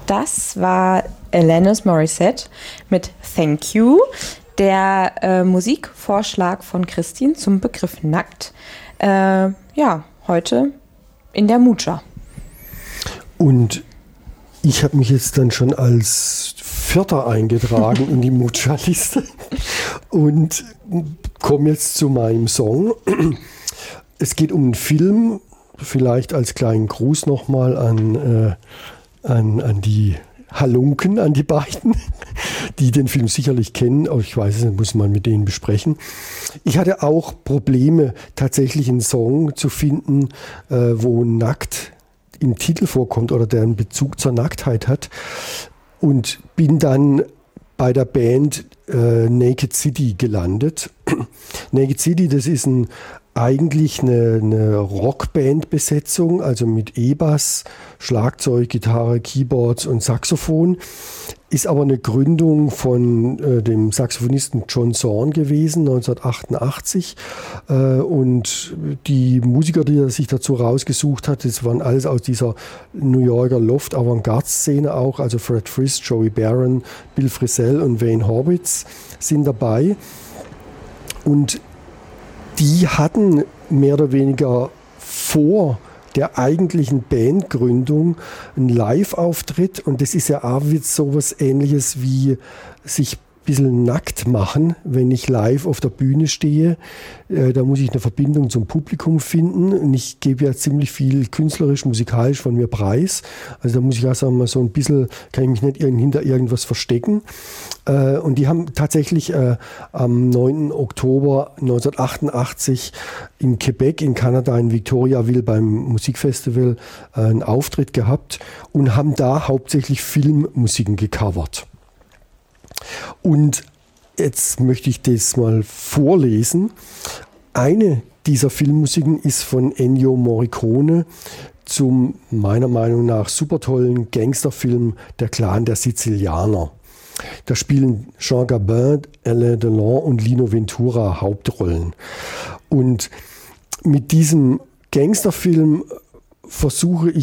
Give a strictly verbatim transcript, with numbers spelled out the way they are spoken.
Das war Alanis Morissette mit Thank You, der äh, Musikvorschlag von Christine zum Begriff nackt. Äh, ja, heute in der Mucha. Und ich habe mich jetzt dann schon als Vierter eingetragen in die Mucha-Liste und komme jetzt zu meinem Song. Es geht um einen Film, vielleicht als kleinen Gruß nochmal an, äh, an, an die Halunken, an die beiden, die den Film sicherlich kennen, aber ich weiß es nicht, muss man mit denen besprechen. Ich hatte auch Probleme, tatsächlich einen Song zu finden, äh, wo nackt im Titel vorkommt oder der einen Bezug zur Nacktheit hat, und bin dann bei der Band äh, Naked City gelandet. Naked City, das ist ein, eigentlich eine, eine Rockband-Besetzung, also mit E-Bass, Schlagzeug, Gitarre, Keyboards und Saxophon. Ist aber eine Gründung von äh, dem Saxophonisten John Zorn gewesen, neunzehnhundertachtundachtzig. Äh, und die Musiker, die er sich dazu rausgesucht hat, das waren alles aus dieser New Yorker Loft-Avantgarde-Szene auch. Also Fred Frist, Joey Barron, Bill Frisell und Wayne Horwitz sind dabei. Und die hatten mehr oder weniger vor der eigentlichen Bandgründung einen Live-Auftritt, und das ist ja auch so was Ähnliches wie sich ein bisschen nackt machen, wenn ich live auf der Bühne stehe. Äh, da muss ich eine Verbindung zum Publikum finden, und ich gebe ja ziemlich viel künstlerisch, musikalisch von mir preis. Also da muss ich auch sagen, mal so ein bisschen, kann ich mich nicht hinter irgendwas verstecken. Äh, und die haben tatsächlich äh, am neunten Oktober neunzehnhundertachtundachtzig in Quebec in Kanada, in Victoriaville beim Musikfestival äh, einen Auftritt gehabt und haben da hauptsächlich Filmmusiken gecovert. Und jetzt möchte ich das mal vorlesen. Eine dieser Filmmusiken ist von Ennio Morricone zum meiner Meinung nach super tollen Gangsterfilm Der Clan der Sizilianer. Da spielen Jean Gabin, Alain Delon und Lino Ventura Hauptrollen. Und mit diesem Gangsterfilm versuche ich